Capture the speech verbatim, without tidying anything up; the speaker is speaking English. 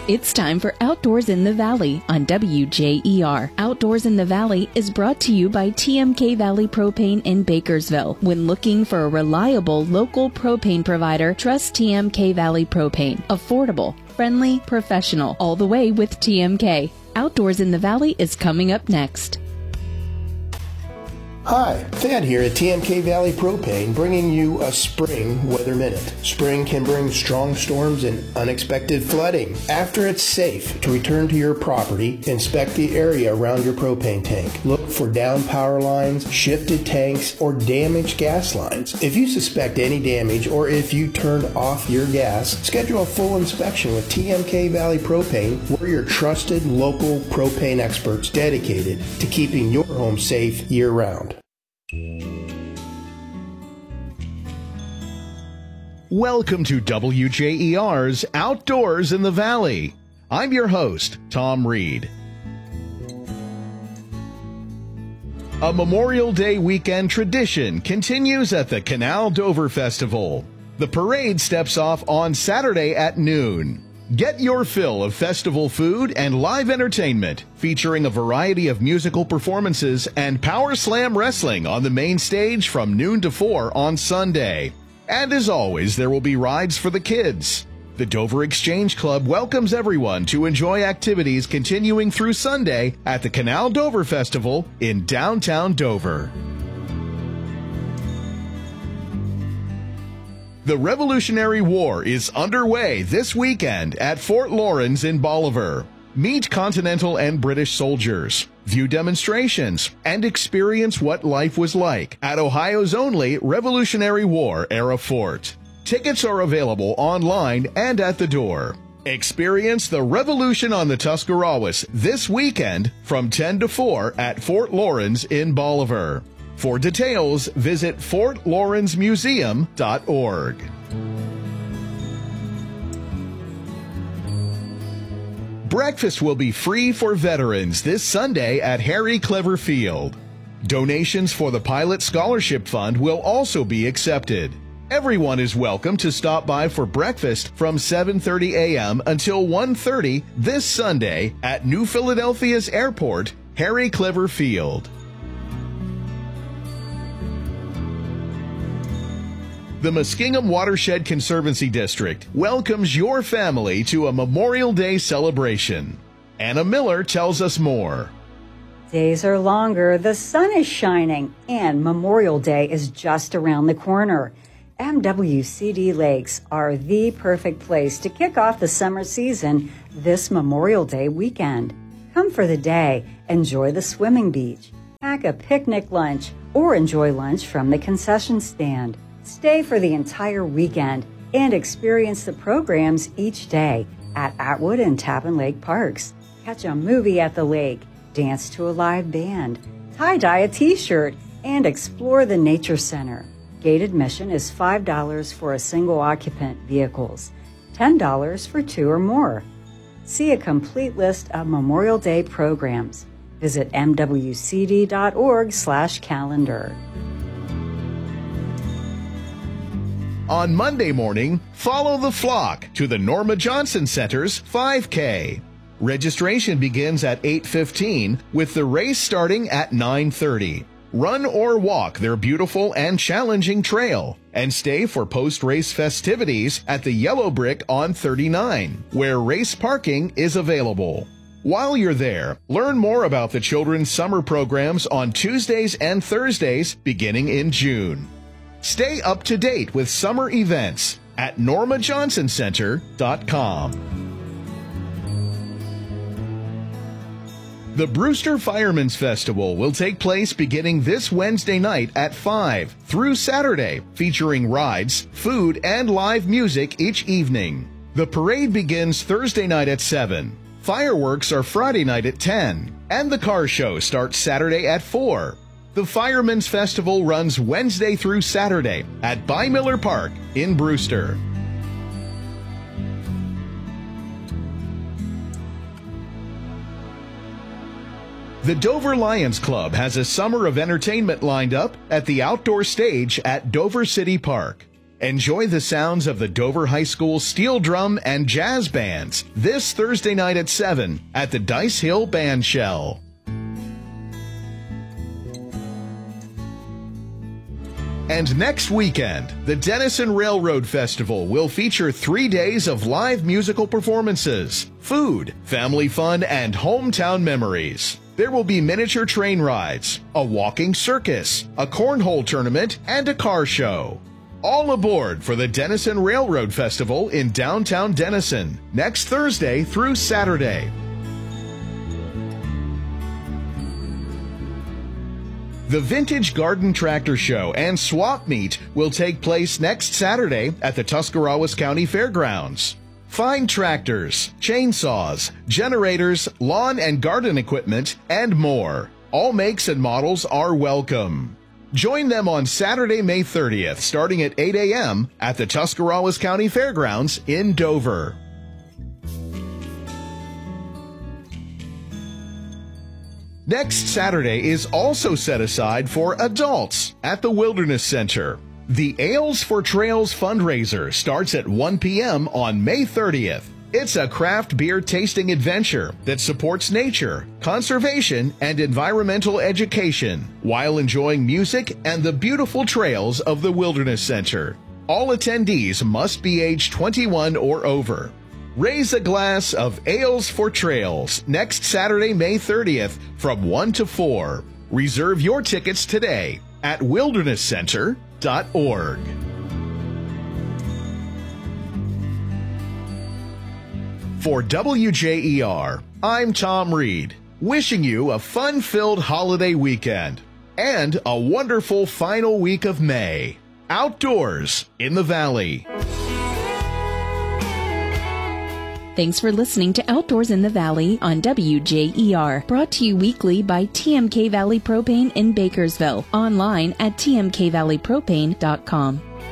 It's time for Outdoors in the Valley on W J E R. Outdoors in the Valley is brought to you by T M K Valley Propane in Bakersville. When looking for a reliable local propane provider, trust T M K Valley Propane. Affordable, friendly, professional, all the way with T M K. Outdoors in the Valley is coming up next. Hi, Thad here at T M K Valley Propane, bringing you a Spring Weather Minute. Spring can bring strong storms and unexpected flooding. After it's safe to return to your property, inspect the area around your propane tank. Look for down power lines, shifted tanks, or damaged gas lines. If you suspect any damage or if you turned off your gas, schedule a full inspection with T M K Valley Propane. We're your trusted local propane experts dedicated to keeping your home safe year-round. Welcome to W J E R's Outdoors in the Valley. I'm your host, Tom Reed. A Memorial Day weekend tradition continues at the Canal Dover Festival. The parade steps off on Saturday at noon. Get your fill of festival food and live entertainment, featuring a variety of musical performances and Power Slam wrestling on the main stage from noon to four on Sunday. And as always, there will be rides for the kids. The Dover Exchange Club welcomes everyone to enjoy activities continuing through Sunday at the Canal Dover Festival in downtown Dover. The Revolutionary War is underway this weekend at Fort Lawrence in Bolivar. Meet Continental and British soldiers, view demonstrations, and experience what life was like at Ohio's only Revolutionary War-era fort. Tickets are available online and at the door. Experience the Revolution on the Tuscarawas this weekend from ten to four at Fort Lawrence in Bolivar. For details, visit fort lawrence museum dot org. Breakfast will be free for veterans this Sunday at Harry Clever Field. Donations for the Pilot Scholarship Fund will also be accepted. Everyone is welcome to stop by for breakfast from seven thirty a.m. until one thirty this Sunday at New Philadelphia's Airport, Harry Clever Field. The Muskingum Watershed Conservancy District welcomes your family to a Memorial Day celebration. Anna Miller tells us more. Days are longer, the sun is shining, and Memorial Day is just around the corner. M W C D Lakes are the perfect place to kick off the summer season this Memorial Day weekend. Come for the day, enjoy the swimming beach, pack a picnic lunch, or enjoy lunch from the concession stand. Stay for the entire weekend and experience the programs each day at Atwood and Tappan Lake Parks. Catch a movie at the lake, dance to a live band, tie-dye a t-shirt, and explore the Nature Center. Gate admission is five dollars for a single occupant vehicles, ten dollars for two or more. See a complete list of Memorial Day programs. Visit m w c d dot org slash calendar. On Monday morning, follow the flock to the Norma Johnson Center's five K. Registration begins at eight fifteen with the race starting at nine thirty. Run or walk their beautiful and challenging trail and stay for post-race festivities at the Yellow Brick on thirty-nine, where race parking is available. While you're there, learn more about the children's summer programs on Tuesdays and Thursdays beginning in June. Stay up to date with summer events at norma johnson center dot com. The Brewster Firemen's Festival will take place beginning this Wednesday night at five through Saturday, featuring rides, food, and live music each evening. The parade begins Thursday night at seven. Fireworks are Friday night at ten, and the car show starts Saturday at four. The Firemen's Festival runs Wednesday through Saturday at By Miller Park in Brewster. The Dover Lions Club has a summer of entertainment lined up at the outdoor stage at Dover City Park. Enjoy the sounds of the Dover High School Steel Drum and Jazz Bands this Thursday night at seven at the Dice Hill Band Shell. And next weekend, the Denison Railroad Festival will feature three days of live musical performances, food, family fun, and hometown memories. There will be miniature train rides, a walking circus, a cornhole tournament, and a car show. All aboard for the Denison Railroad Festival in downtown Denison, next Thursday through Saturday. The Vintage Garden Tractor Show and Swap Meet will take place next Saturday at the Tuscarawas County Fairgrounds. Find tractors, chainsaws, generators, lawn and garden equipment, and more. All makes and models are welcome. Join them on Saturday, May thirtieth, starting at eight a.m. at the Tuscarawas County Fairgrounds in Dover. Next Saturday is also set aside for adults at the Wilderness Center. The Ales for Trails fundraiser starts at one p.m. on May thirtieth. It's a craft beer tasting adventure that supports nature, conservation, and environmental education while enjoying music and the beautiful trails of the Wilderness Center. All attendees must be age twenty-one or over. Raise a glass of Ales for Trails next Saturday, May thirtieth from one to four. Reserve your tickets today at wilderness center dot org. For W J E R, I'm Tom Reed, wishing you a fun-filled holiday weekend and a wonderful final week of May. Outdoors in the Valley. Thanks for listening to Outdoors in the Valley on W J E R, brought to you weekly by T M K Valley Propane in Bakersville, online at t m k valley propane dot com.